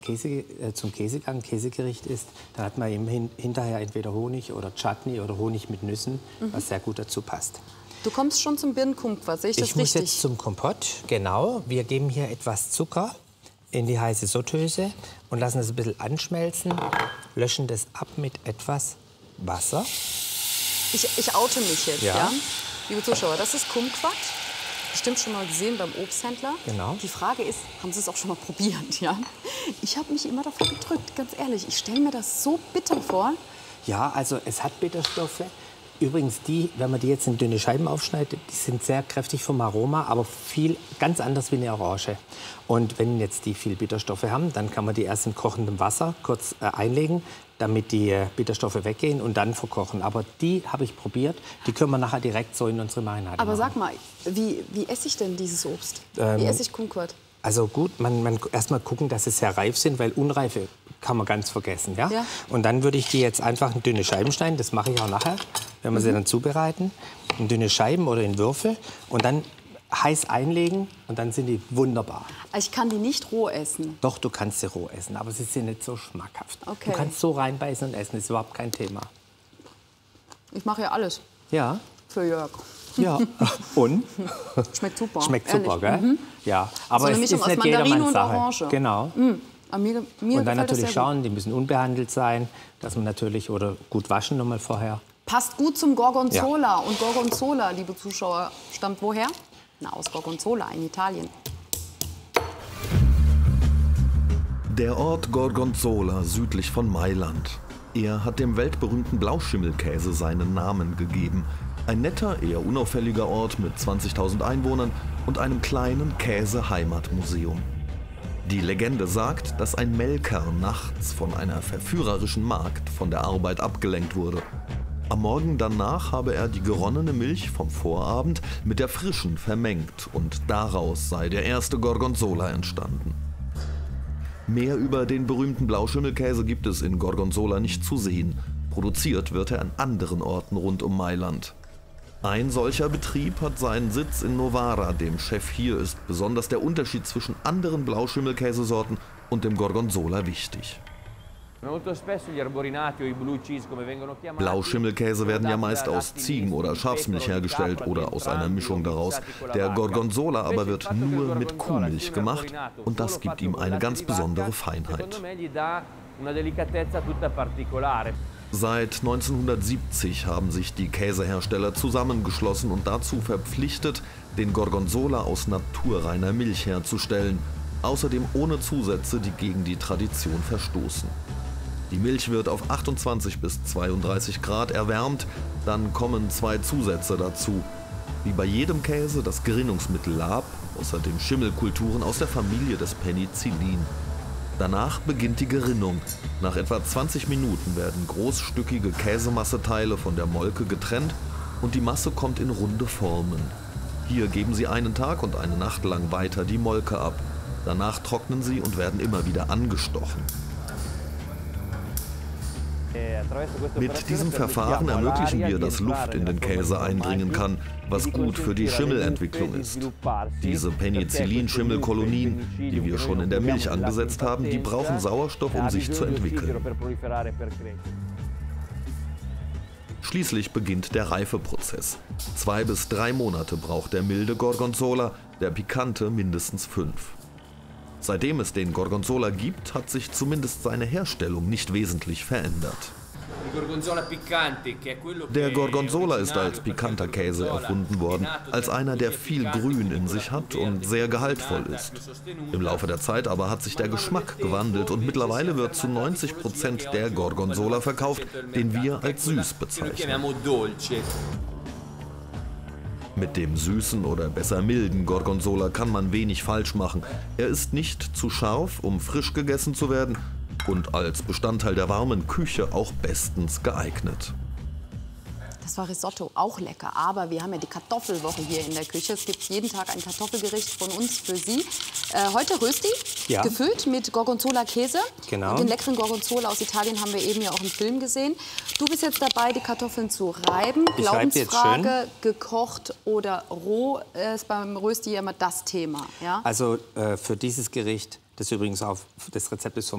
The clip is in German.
Zum Käsegang, Käsegericht ist, dann hat man eben hinterher entweder Honig oder Chutney oder Honig mit Nüssen, was sehr gut dazu passt. Du kommst schon zum Birnenkumquat, sehe ich das richtig? Ich muss jetzt zum Kompott, genau. Wir geben hier etwas Zucker in die heiße Sauteuse und lassen es ein bisschen anschmelzen, löschen das ab mit etwas Wasser. Ich oute mich jetzt, ja? Liebe Zuschauer, das ist Kumquat. Bestimmt schon mal gesehen beim Obsthändler. Genau. Die Frage ist, haben Sie es auch schon mal probiert? Ja? Ich habe mich immer davor gedrückt, ganz ehrlich. Ich stelle mir das so bitter vor. Ja, also es hat Bitterstoffe. Übrigens, wenn man die jetzt in dünne Scheiben aufschneidet, die sind sehr kräftig vom Aroma, aber ganz anders wie eine Orange. Und wenn jetzt die viel Bitterstoffe haben, dann kann man die erst in kochendem Wasser kurz einlegen, damit die Bitterstoffe weggehen und dann verkochen. Aber die habe ich probiert, die können wir nachher direkt so in unsere Marinade machen. Aber sag mal, wie esse ich denn dieses Obst? Wie esse ich Kumquat? Also gut, man erst mal gucken, dass sie sehr reif sind, weil Unreife kann man ganz vergessen. Ja? Und dann würde ich die jetzt einfach in dünne Scheiben schneiden. Das mache ich auch nachher, wenn wir sie dann zubereiten. In dünne Scheiben oder in Würfel. Und dann heiß einlegen und dann sind die wunderbar. Ich kann die nicht roh essen? Doch, du kannst sie roh essen, aber sie sind nicht so schmackhaft. Okay. Du kannst so reinbeißen und essen, das ist überhaupt kein Thema. Ich mache ja alles. Ja. Für Jörg. Ja, und? Schmeckt super. Schmeckt super, gell? Ja, aber so eine es Mischung ist aus nicht Mandarine jedermanns und Sache. Orange. Genau. Mir und dann natürlich das schauen, die müssen unbehandelt sein, dass man natürlich oder gut waschen nochmal vorher. Passt gut zum Gorgonzola. Und Gorgonzola, liebe Zuschauer, stammt woher? Na, aus Gorgonzola in Italien. Der Ort Gorgonzola südlich von Mailand. Er hat dem weltberühmten Blauschimmelkäse seinen Namen gegeben. Ein netter, eher unauffälliger Ort mit 20.000 Einwohnern und einem kleinen Käse-Heimatmuseum. Die Legende sagt, dass ein Melker nachts von einer verführerischen Magd von der Arbeit abgelenkt wurde. Am Morgen danach habe er die geronnene Milch vom Vorabend mit der frischen vermengt und daraus sei der erste Gorgonzola entstanden. Mehr über den berühmten Blauschimmelkäse gibt es in Gorgonzola nicht zu sehen. Produziert wird er an anderen Orten rund um Mailand. Ein solcher Betrieb hat seinen Sitz in Novara. Dem Chef hier ist besonders der Unterschied zwischen anderen Blauschimmelkäsesorten und dem Gorgonzola wichtig. Blauschimmelkäse werden ja meist aus Ziegen- oder Schafsmilch hergestellt oder aus einer Mischung daraus. Der Gorgonzola aber wird nur mit Kuhmilch gemacht und das gibt ihm eine ganz besondere Feinheit. Seit 1970 haben sich die Käsehersteller zusammengeschlossen und dazu verpflichtet, den Gorgonzola aus naturreiner Milch herzustellen, außerdem ohne Zusätze, die gegen die Tradition verstoßen. Die Milch wird auf 28 bis 32 Grad erwärmt, dann kommen 2 Zusätze dazu. Wie bei jedem Käse das Gerinnungsmittel Lab, außerdem Schimmelkulturen aus der Familie des Penicillin. Danach beginnt die Gerinnung. Nach etwa 20 Minuten werden großstückige Käsemasseteile von der Molke getrennt und die Masse kommt in runde Formen. Hier geben sie einen Tag und eine Nacht lang weiter die Molke ab. Danach trocknen sie und werden immer wieder angestochen. Mit diesem Verfahren ermöglichen wir, dass Luft in den Käse eindringen kann, was gut für die Schimmelentwicklung ist. Diese Penicillin-Schimmelkolonien, die wir schon in der Milch angesetzt haben, die brauchen Sauerstoff, um sich zu entwickeln. Schließlich beginnt der Reifeprozess. 2 bis 3 Monate braucht der milde Gorgonzola, der pikante mindestens 5. Seitdem es den Gorgonzola gibt, hat sich zumindest seine Herstellung nicht wesentlich verändert. Der Gorgonzola ist als pikanter Käse erfunden worden, als einer, der viel Grün in sich hat und sehr gehaltvoll ist. Im Laufe der Zeit aber hat sich der Geschmack gewandelt und mittlerweile wird zu 90% der Gorgonzola verkauft, den wir als süß bezeichnen. Mit dem süßen oder besser milden Gorgonzola kann man wenig falsch machen. Er ist nicht zu scharf, um frisch gegessen zu werden und als Bestandteil der warmen Küche auch bestens geeignet. Das war Risotto, auch lecker. Aber wir haben ja die Kartoffelwoche hier in der Küche. Es gibt jeden Tag ein Kartoffelgericht von uns für Sie. Heute Rösti, gefüllt mit Gorgonzola-Käse. Genau. Den leckeren Gorgonzola aus Italien haben wir eben ja auch im Film gesehen. Du bist jetzt dabei, die Kartoffeln zu reiben. Glaubensfrage, gekocht oder roh, ist beim Rösti ja immer das Thema. Ja? Also für dieses Gericht, das übrigens auch das Rezept ist vom